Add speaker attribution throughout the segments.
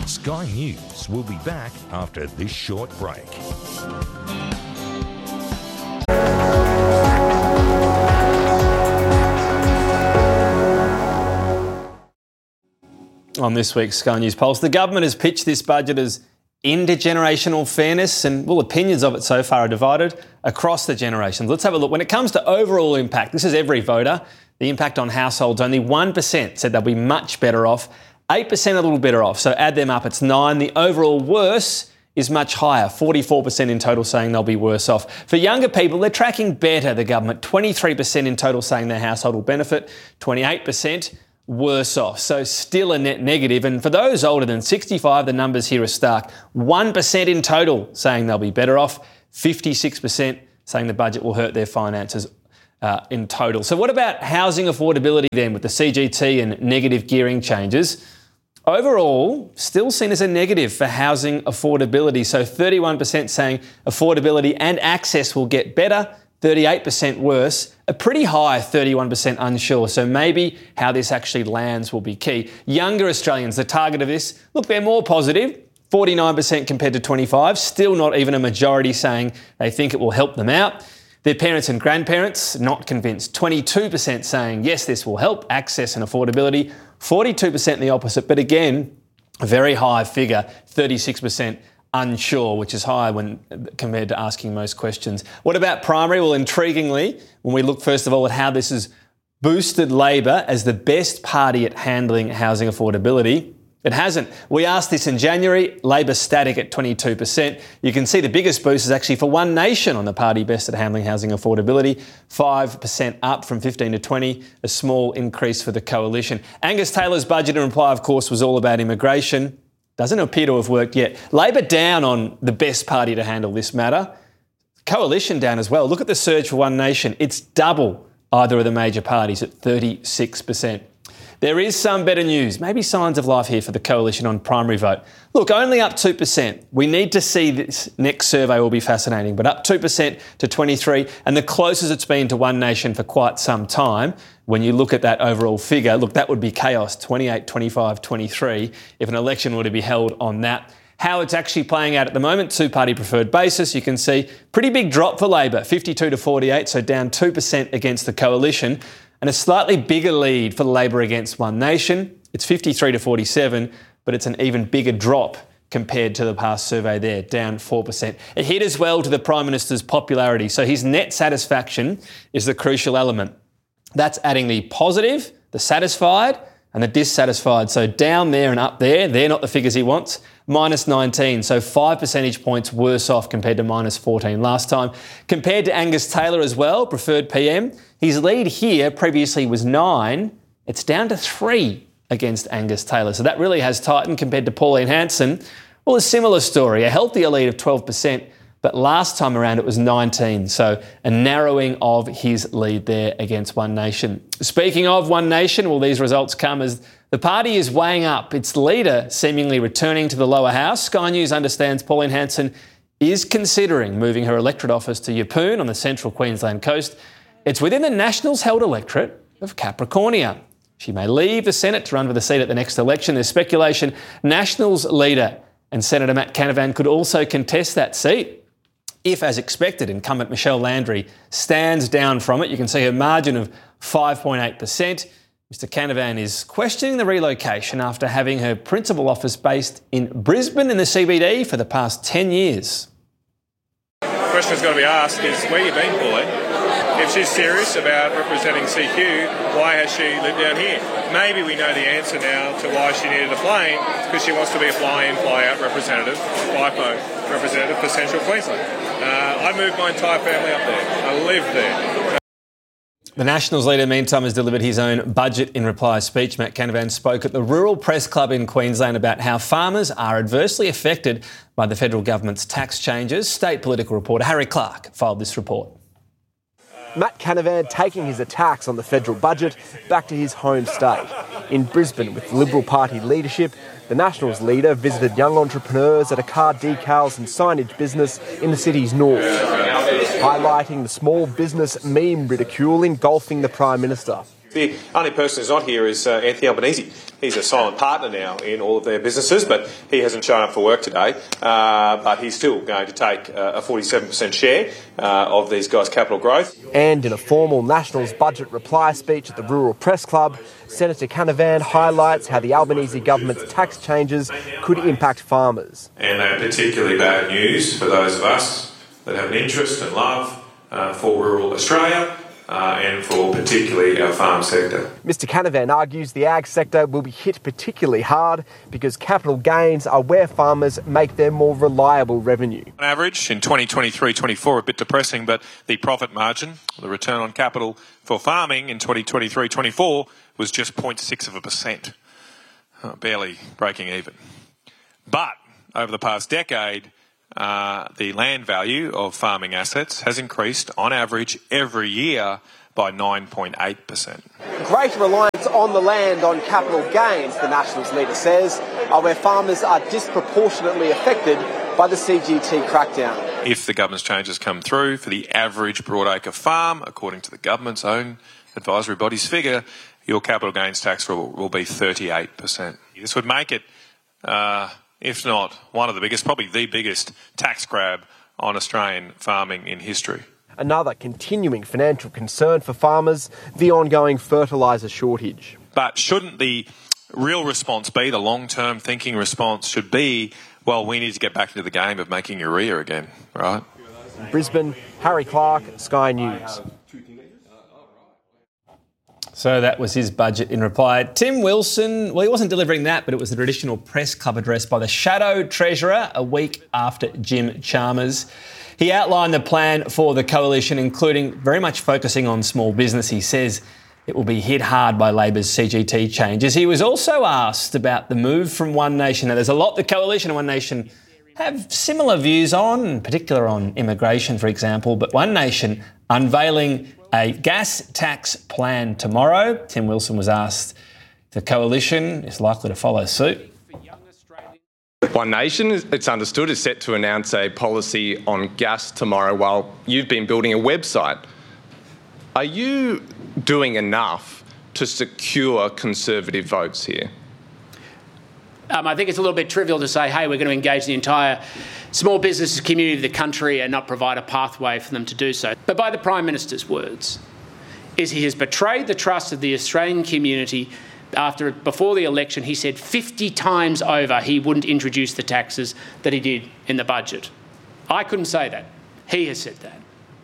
Speaker 1: Sky News will be back after this short break.
Speaker 2: On this week's Sky News Pulse, the government has pitched this budget as intergenerational fairness, and, well, opinions of it so far are divided across the generations. Let's have a look. When it comes to overall impact, this is every voter, the impact on households, only 1% said they'll be much better off, 8% a little better off. So add them up, it's 9. The overall worse is much higher, 44% in total saying they'll be worse off. For younger people, they're tracking better, the government, 23% in total saying their household will benefit, 28% worse off. So still a net negative. And for those older than 65, the numbers here are stark. 1% in total saying they'll be better off, 56% saying the budget will hurt their finances in total. So what about housing affordability then with the CGT and negative gearing changes? Overall, still seen as a negative for housing affordability. So 31% saying affordability and access will get better, 38% worse, a pretty high 31% unsure. So maybe how this actually lands will be key. Younger Australians, the target of this, look, they're more positive, 49% compared to 25, still not even a majority saying they think it will help them out. Their parents and grandparents, not convinced. 22% saying, yes, this will help access and affordability. 42% the opposite, but again, a very high figure, 36% unsure, which is high when compared to asking most questions. What about primary? Well, intriguingly, when we look first of all at how this has boosted Labor as the best party at handling housing affordability, it hasn't. We asked this in January, Labor static at 22%. You can see the biggest boost is actually for One Nation on the party best at handling housing affordability, 5% up from 15 to 20, a small increase for the Coalition. Angus Taylor's budget in reply, of course, was all about immigration. Doesn't appear to have worked yet. Labor down on the best party to handle this matter. Coalition down as well. Look at the surge for One Nation. It's double either of the major parties at 36%. There is some better news, maybe signs of life here for the Coalition on primary vote. Look, only up 2%. We need to see this next survey will be fascinating, but up 2% to 23, and the closest it's been to One Nation for quite some time. When you look at that overall figure, look, that would be chaos, 28, 25, 23, if an election were to be held on that. How it's actually playing out at the moment, two-party preferred basis, you can see pretty big drop for Labor, 52 to 48, so down 2% against the Coalition. And a slightly bigger lead for Labor against One Nation. It's 53 to 47, but it's an even bigger drop compared to the past survey there, down 4%. It hit as well to the Prime Minister's popularity. So his net satisfaction is the crucial element. That's adding the positive, the satisfied, and the dissatisfied. So down there and up there, they're not the figures he wants. Minus 19, so 5 percentage points worse off compared to minus 14 last time. Compared to Angus Taylor as well, preferred PM, his lead here previously was 9. It's down to 3 against Angus Taylor. So that really has tightened compared to Pauline Hanson. Well, a similar story, a healthier lead of 12%, but last time around it was 19. So a narrowing of his lead there against One Nation. Speaking of One Nation, well, these results come as the party is weighing up its leader seemingly returning to the lower house. Sky News understands Pauline Hanson is considering moving her electorate office to Yeppoon on the central Queensland coast. It's within the Nationals held electorate of Capricornia. She may leave the Senate to run for the seat at the next election. There's speculation Nationals leader and Senator Matt Canavan could also contest that seat. If, as expected, incumbent Michelle Landry stands down from it, you can see her margin of 5.8%. Mr Canavan is questioning the relocation after having her principal office based in Brisbane in the CBD for the past 10 years.
Speaker 3: The question that's got to be asked is, where you been, Pauline? If she's serious about representing CQ, why has she lived down here? Maybe we know the answer now to why she needed a plane, because she wants to be a fly-in, fly-out representative, FIFO representative for Central Queensland. I moved my entire family up there. I live there.
Speaker 2: The Nationals leader, meantime, has delivered his own budget in reply speech. Matt Canavan spoke at the Rural Press Club in Queensland about how farmers are adversely affected by the federal government's tax changes. State political reporter Harry Clark filed this report.
Speaker 4: Matt Canavan taking his attacks on the federal budget back to his home state. In Brisbane, with Liberal Party leadership, the Nationals leader visited young entrepreneurs at a car decals and signage business in the city's north, highlighting the small business meme ridicule engulfing the Prime Minister.
Speaker 3: The only person who's not here is Anthony Albanese. He's a silent partner now in all of their businesses, but he hasn't shown up for work today. But he's still going to take a 47% share of these guys' capital growth.
Speaker 4: And in a formal Nationals budget reply speech at the Rural Press Club, Senator Canavan highlights how the Albanese government's tax changes could impact farmers.
Speaker 3: And they're particularly bad news for those of us that have an interest and love for rural Australia. And for particularly our farm sector.
Speaker 4: Mr Canavan argues the ag sector will be hit particularly hard because capital gains are where farmers make their more reliable revenue.
Speaker 3: On average, in 2023-24, a bit depressing, but the profit margin, the return on capital for farming in 2023-24 was just 0.6%, barely breaking even. But over the past decade, the land value of farming assets has increased on average every year by 9.8%.
Speaker 4: Great reliance on the land on capital gains, the Nationals leader says, are where farmers are disproportionately affected by the CGT crackdown.
Speaker 3: If the government's changes come through for the average broadacre farm, according to the government's own advisory body's figure, your capital gains tax will be 38%. This would make it if not one of the biggest, probably the biggest tax grab on Australian farming in history.
Speaker 4: Another continuing financial concern for farmers, the ongoing fertiliser shortage.
Speaker 3: But shouldn't the real response be, the long-term thinking response should be, well, we need to get back into the game of making urea again, right?
Speaker 4: In Brisbane, Harry Clark, Sky News.
Speaker 2: So that was his budget in reply. Tim Wilson, well, he wasn't delivering that, but it was the traditional press club address by the Shadow Treasurer a week after Jim Chalmers. He outlined the plan for the coalition, including very much focusing on small business. He says it will be hit hard by Labor's CGT changes. He was also asked about the move from One Nation. Now, there's a lot the coalition and One Nation have similar views on, in particular on immigration, for example, but One Nation unveiling a gas tax plan tomorrow. Tim Wilson was asked if the coalition is likely to follow suit.
Speaker 5: One Nation, it's understood, is set to announce a policy on gas tomorrow while you've been building a website. Are you doing enough to secure Conservative votes here?
Speaker 6: I think it's a little bit trivial to say, hey, we're going to engage the entire small business community of the country and not provide a pathway for them to do so. But by the Prime Minister's words, is he has betrayed the trust of the Australian community. Before the election, he said 50 times over he wouldn't introduce the taxes that he did in the budget. I couldn't say that. He has said that.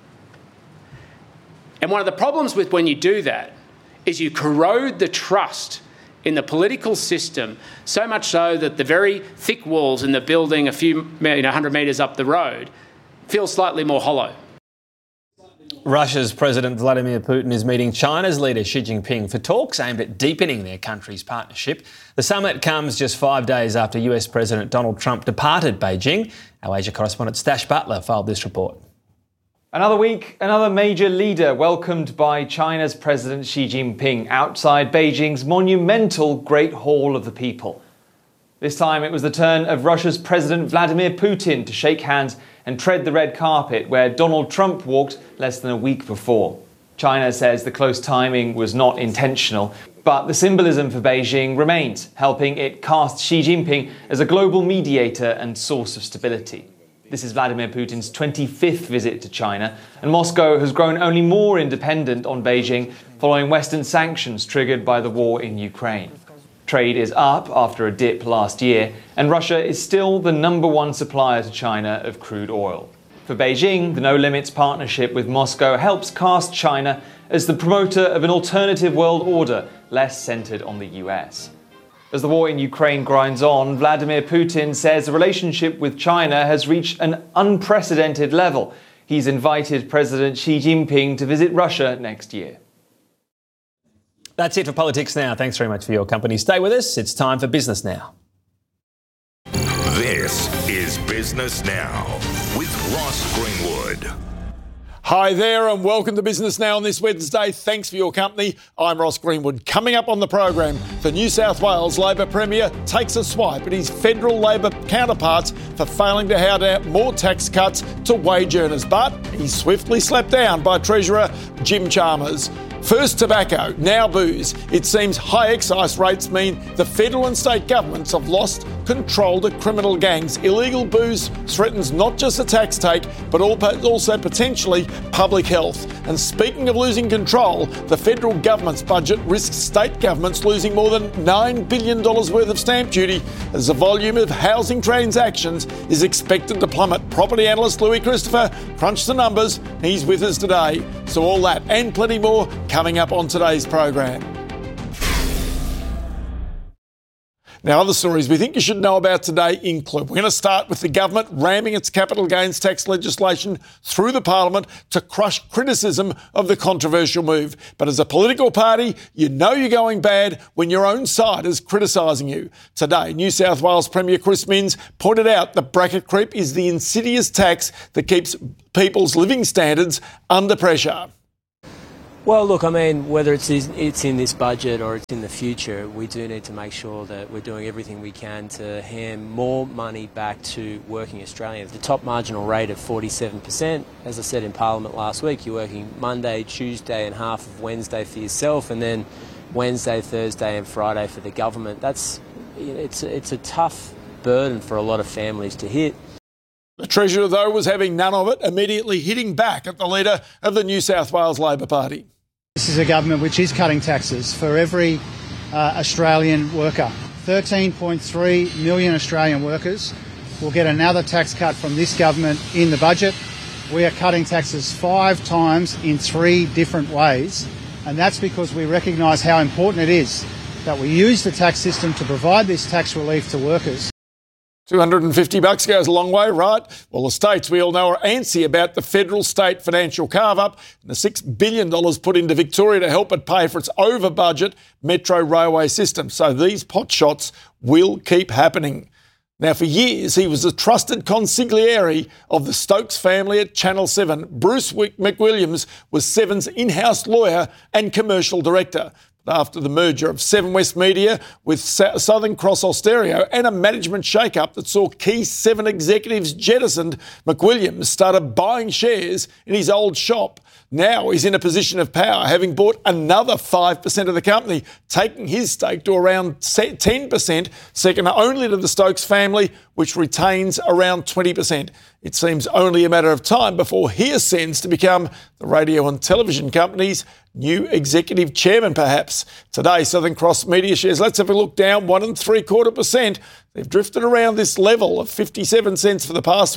Speaker 6: And one of the problems with when you do that is you corrode the trust in the political system, so much so that the very thick walls in the building a few 100 metres up the road feel slightly more hollow.
Speaker 2: Russia's President Vladimir Putin is meeting China's leader Xi Jinping for talks aimed at deepening their country's partnership. The summit comes just 5 days after US President Donald Trump departed Beijing. Our Asia correspondent Stash Butler filed this report.
Speaker 7: Another week, another major leader welcomed by China's President Xi Jinping outside Beijing's monumental Great Hall of the People. This time it was the turn of Russia's President Vladimir Putin to shake hands and tread the red carpet where Donald Trump walked less than a week before. China says the close timing was not intentional, but the symbolism for Beijing remains, helping it cast Xi Jinping as a global mediator and source of stability. This is Vladimir Putin's 25th visit to China, and Moscow has grown only more independent on Beijing following Western sanctions triggered by the war in Ukraine. Trade is up after a dip last year, and Russia is still the #1 supplier to China of crude oil. For Beijing, the No Limits partnership with Moscow helps cast China as the promoter of an alternative world order, less centred on the US. As the war in Ukraine grinds on, Vladimir Putin says the relationship with China has reached an unprecedented level. He's invited President Xi Jinping to visit Russia next year.
Speaker 2: That's it for Politics Now. Thanks very much for your company. Stay with us. It's time for Business Now.
Speaker 1: This is Business Now with Ross Greenwood.
Speaker 8: Hi there and welcome to Business Now on this Wednesday. Thanks for your company. I'm Ross Greenwood. Coming up on the program, the New South Wales Labor Premier takes a swipe at his federal Labor counterparts for failing to hand out more tax cuts to wage earners. But he's swiftly slapped down by Treasurer Jim Chalmers. First tobacco, now booze. It seems high excise rates mean the federal and state governments have lost control to criminal gangs. Illegal booze threatens not just a tax take, but also potentially public health. And speaking of losing control, the federal government's budget risks state governments losing more than $9 billion worth of stamp duty as the volume of housing transactions is expected to plummet. Property analyst Louis Christopher crunched the numbers. He's with us today. So all that and plenty more coming up on today's program. Now, other stories we think you should know about today include, we're going to start with the government ramming its capital gains tax legislation through the parliament to crush criticism of the controversial move. But as a political party, you know you're going bad when your own side is criticising you. Today, New South Wales Premier Chris Minns pointed out that bracket creep is the insidious tax that keeps people's living standards under pressure.
Speaker 9: Well, look, I mean, whether it's in this budget or it's in the future, we do need to make sure that we're doing everything we can to hand more money back to working Australians. The top marginal rate of 47%, as I said in Parliament last week, you're working Monday, Tuesday and half of Wednesday for yourself, and then Wednesday, Thursday and Friday for the government. It's a tough burden for a lot of families to hit.
Speaker 8: The Treasurer, though, was having none of it, immediately hitting back at the leader of the New South Wales Labor Party.
Speaker 10: This is a government which is cutting taxes for every Australian worker. 13.3 million Australian workers will get another tax cut from this government in the budget. We are cutting taxes 5 times in 3 different ways, and that's because we recognise how important it is that we use the tax system to provide this tax relief to workers.
Speaker 8: $250 goes a long way, right? Well, the states, we all know, are antsy about the federal-state financial carve-up and the $6 billion put into Victoria to help it pay for its over-budget metro railway system. So these potshots will keep happening. Now, for years, he was a trusted consigliere of the Stokes family at Channel 7. Bruce McWilliams was Seven's in-house lawyer and commercial director. After the merger of Seven West Media with Southern Cross Austereo and a management shake-up that saw key Seven executives jettisoned, McWilliams started buying shares in his old shop. Now he's in a position of power, having bought another 5% of the company, taking his stake to around 10%, second only to the Stokes family, which retains around 20%. It seems only a matter of time before he ascends to become the radio and television company's new executive chairman, perhaps. Today, Southern Cross Media shares, let's have a look, down 1 3/4%. They've drifted around this level of 57 cents for the past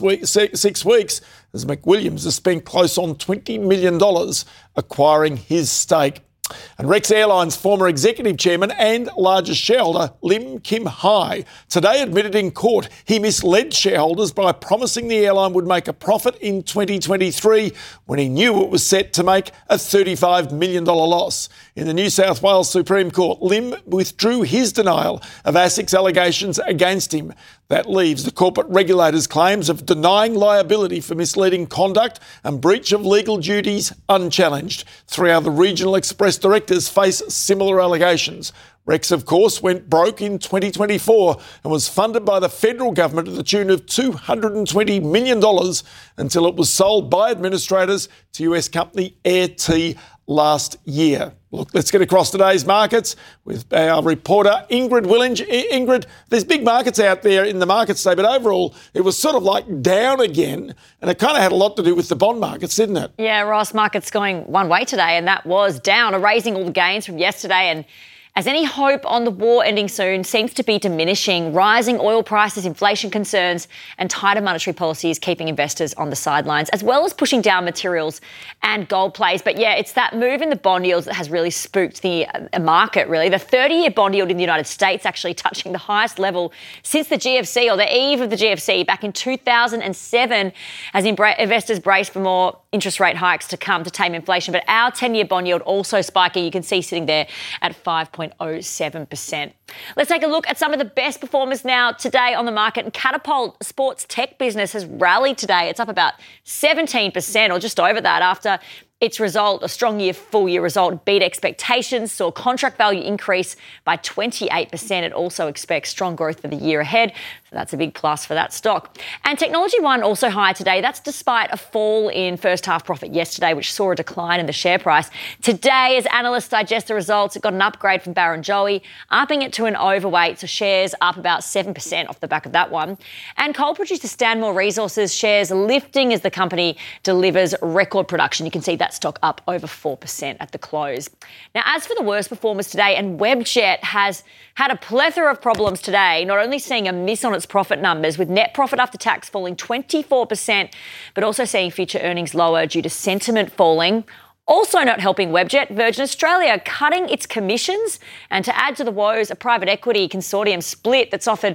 Speaker 8: 6 weeks, as McWilliams has spent close on $20 million acquiring his stake. And Rex Airlines' former executive chairman and largest shareholder, Lim Kim Hai, today admitted in court he misled shareholders by promising the airline would make a profit in 2023 when he knew it was set to make a $35 million loss. In the New South Wales Supreme Court, Lim withdrew his denial of ASIC's allegations against him. That leaves the corporate regulator's claims of denying liability for misleading conduct and breach of legal duties unchallenged. 3 other regional express directors face similar allegations. Rex, of course, went broke in 2024 and was funded by the federal government to the tune of $220 million until it was sold by administrators to US company Air T last year. Look, let's get across today's markets with our reporter Ingrid Willinge. Ingrid, there's big markets out there in the markets today, but overall it was sort of like down again, and it kind of had a lot to do with the bond markets, didn't it?
Speaker 11: Yeah, Ross, markets going one way today, and that was down, erasing all the gains from yesterday. And as any hope on the war ending soon seems to be diminishing, rising oil prices, inflation concerns and tighter monetary policies keeping investors on the sidelines, as well as pushing down materials and gold plays. But yeah, it's that move in the bond yields that has really spooked the market, really. The 30-year bond yield in the United States actually touching the highest level since the GFC, or the eve of the GFC, back in 2007, as investors brace for more interest rate hikes to come to tame inflation. But our 10-year bond yield also spiking. You can see sitting there at 5.07%. Let's take a look at some of the best performers now today on the market. And Catapult Sports Tech business has rallied today. It's up about 17% or just over that after its result, a strong full year result, beat expectations, saw contract value increase by 28%. It also expects strong growth for the year ahead. That's a big plus for that stock. And Technology One also higher today. That's despite a fall in first half profit yesterday, which saw a decline in the share price. Today, as analysts digest the results, it got an upgrade from Barrenjoey, upping it to an overweight. So shares up about 7% off the back of that one. And coal producer Stanmore Resources shares lifting as the company delivers record production. You can see that stock up over 4% at the close. Now, as for the worst performers today, and Webjet has had a plethora of problems today, not only seeing a miss on its profit numbers, with net profit after tax falling 24%, but also seeing future earnings lower due to sentiment falling. Also not helping Webjet, Virgin Australia cutting its commissions, and to add to the woes, a private equity consortium split that's offered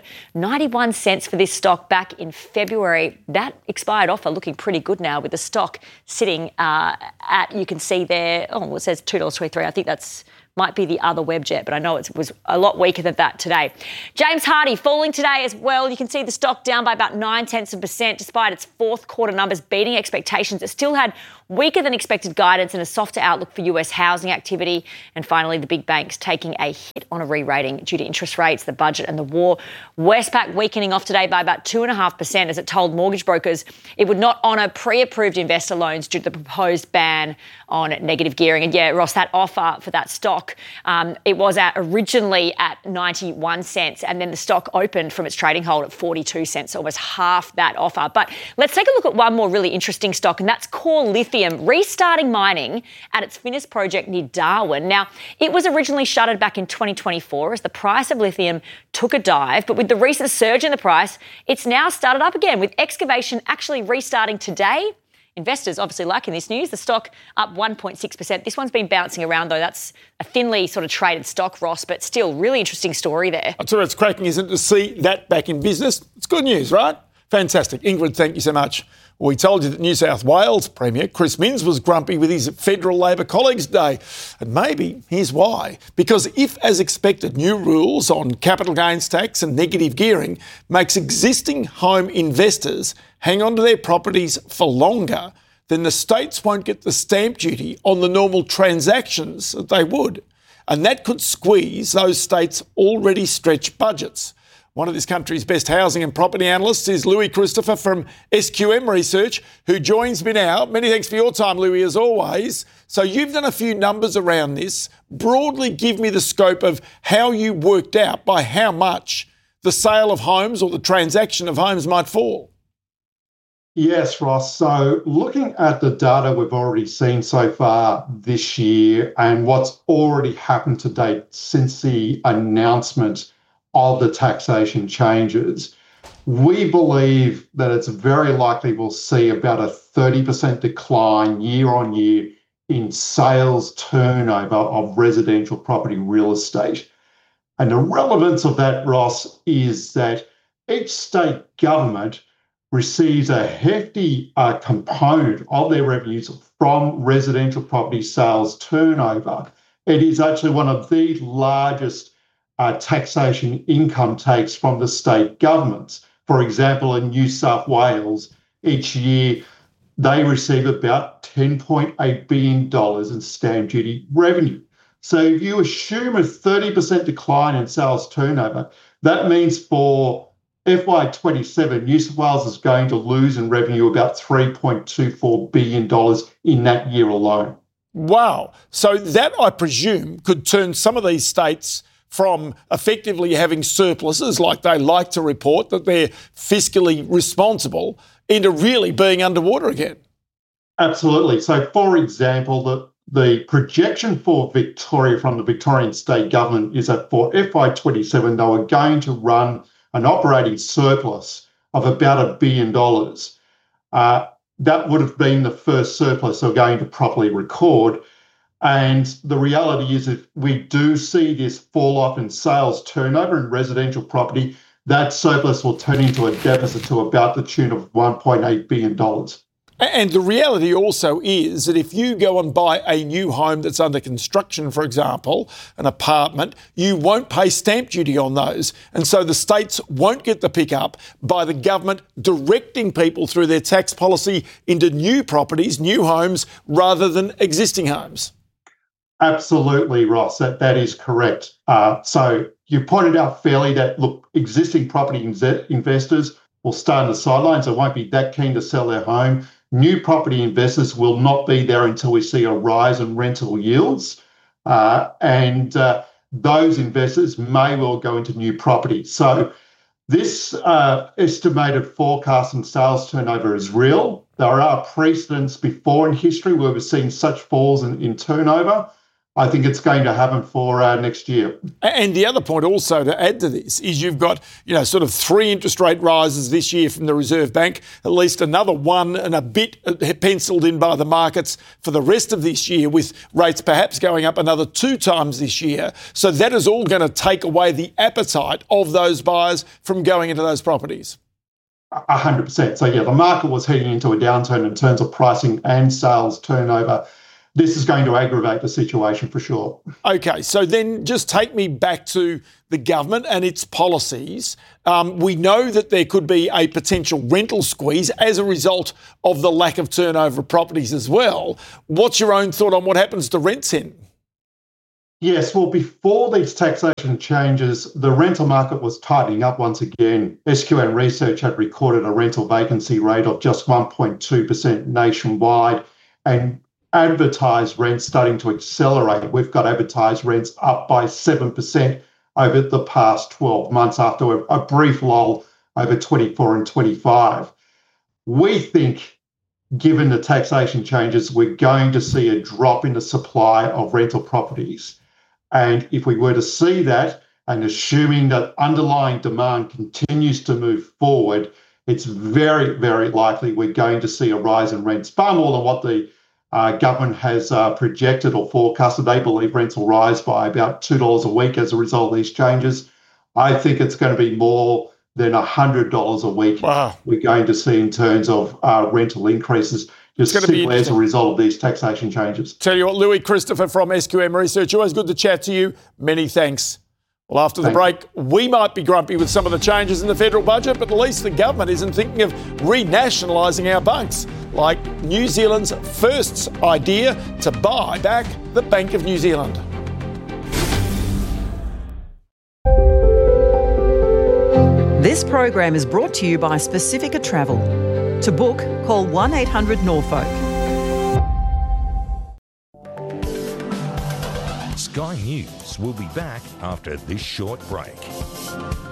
Speaker 11: 91 cents for this stock back in February. That expired offer looking pretty good now, with the stock sitting at, you can see there, it says $2.23. I think that's might be the other Webjet, but I know it was a lot weaker than that today. James Hardie falling today as well. You can see the stock down by about 0.9%, despite its fourth quarter numbers beating expectations. It still had weaker than expected guidance and a softer outlook for US housing activity. And finally, the big banks taking a hit on a re-rating due to interest rates, the budget and the war. Westpac weakening off today by about 2.5% as it told mortgage brokers it would not honour pre-approved investor loans due to the proposed ban on negative gearing. And yeah, Ross, that offer for that stock, it was originally at 91 cents, and then the stock opened from its trading hold at 42 cents, so almost half that offer. But let's take a look at one more really interesting stock, and that's Core Lithium, restarting mining at its Finniss project near Darwin. Now, it was originally shuttered back in 2024 as the price of lithium took a dive, but with the recent surge in the price, it's now started up again, with excavation actually restarting today. Investors obviously liking this news. The stock up 1.6%. This one's been bouncing around, though. That's a thinly sort of traded stock, Ross, but still really interesting story there.
Speaker 8: I'll tell you, it's cracking, isn't it, to see that back in business? It's good news, right? Fantastic. Ingrid, thank you so much. Well, we told you that New South Wales Premier Chris Minns was grumpy with his federal Labor colleagues today. And maybe here's why. Because if, as expected, new rules on capital gains tax and negative gearing makes existing home investors hang on to their properties for longer, then the states won't get the stamp duty on the normal transactions that they would. And that could squeeze those states' already stretched budgets. One of this country's best housing and property analysts is Louis Christopher from SQM Research, who joins me now. Many thanks for your time, Louis, as always. So you've done a few numbers around this. Broadly, give me the scope of how you worked out by how much the sale of homes or the transaction of homes might fall.
Speaker 12: Yes, Ross. So looking at the data we've already seen so far this year and what's already happened to date since the announcement of the taxation changes, we believe that it's very likely we'll see about a 30% decline year on year in sales turnover of residential property real estate. And the relevance of that, Ross, is that each state government receives a hefty component of their revenues from residential property sales turnover. It is actually one of the largest taxation income takes from the state governments. For example, in New South Wales, each year they receive about $10.8 billion in stamp duty revenue. So if you assume a 30% decline in sales turnover, that means for FY27, New South Wales is going to lose in revenue about $3.24 billion in that year alone.
Speaker 8: Wow. So that, I presume, could turn some of these states from effectively having surpluses, like they like to report, that they're fiscally responsible, into really being underwater again.
Speaker 12: Absolutely. So, for example, the projection for Victoria from the Victorian state government is that for FY27, they were going to run an operating surplus of about $1 billion. That would have been the first surplus they're going to properly record. And the reality is, if we do see this fall off in sales turnover in residential property, that surplus will turn into a deficit to about the tune of $1.8 billion.
Speaker 8: And the reality also is that if you go and buy a new home that's under construction, for example, an apartment, you won't pay stamp duty on those. And so the states won't get the pickup by the government directing people through their tax policy into new properties, new homes, rather than existing homes.
Speaker 12: Absolutely, Ross. That is correct. So you pointed out fairly that, look, existing property investors will stay on the sidelines. They won't be that keen to sell their home. New property investors will not be there until we see a rise in rental yields. And those investors may well go into new property. So this estimated forecast in sales turnover is real. There are precedents before in history where we've seen such falls in turnover. I think it's going to happen for next year.
Speaker 8: And the other point also to add to this is you've got, sort of 3 interest rate rises this year from the Reserve Bank, at least another 1 and a bit penciled in by the markets for the rest of this year, with rates perhaps going up another 2 times this year. So that is all going to take away the appetite of those buyers from going into those properties.
Speaker 12: 100%. So, the market was heading into a downturn in terms of pricing and sales turnover. This is going to aggravate the situation for sure.
Speaker 8: Okay, so then just take me back to the government and its policies. We know that there could be a potential rental squeeze as a result of the lack of turnover of properties as well. What's your own thought on what happens to rents then?
Speaker 12: Yes, well, before these taxation changes, the rental market was tightening up once again. SQM Research had recorded a rental vacancy rate of just 1.2% nationwide, and advertised rents starting to accelerate. We've got advertised rents up by 7% over the past 12 months after a brief lull over 24 and 25. We think, given the taxation changes, we're going to see a drop in the supply of rental properties. And if we were to see that, and assuming that underlying demand continues to move forward, it's very, very likely we're going to see a rise in rents, far more than what the government has projected or forecasted. They believe rents will rise by about $2 a week as a result of these changes. I think it's going to be more than $100 a week we're going to see in terms of rental increases, just simply as a result of these taxation changes.
Speaker 8: Tell you what, Louis Christopher from SQM Research, always good to chat to you. Many thanks. Well, after the break, we might be grumpy with some of the changes in the federal budget, but at least the government isn't thinking of renationalising our banks, like New Zealand's first idea to buy back the Bank of New Zealand.
Speaker 13: This program is brought to you by Specifica Travel. To book, call 1-800-NORFOLK.
Speaker 1: Sky News will be back after this short break.